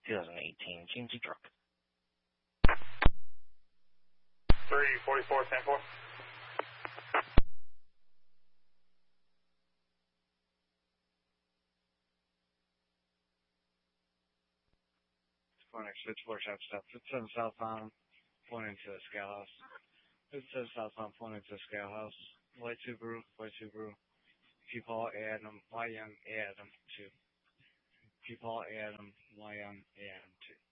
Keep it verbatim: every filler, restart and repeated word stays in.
twenty eighteen G M C truck. three forty-four, ten four. Phoenix, it's four shop step. It's seven southbound, pointing to the scale house. It's seven southbound, pointing to the scale house. White Subaru, white Subaru. People Adam, Y Young Adam two. People Adam, Y Young Adam two.